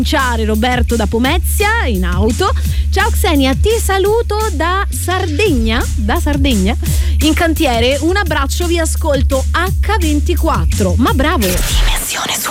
Roberto da Pomezia in auto. Ciao Xenia, ti saluto da Sardegna in cantiere, un abbraccio, vi ascolto H24. Ma bravo. Dimensione su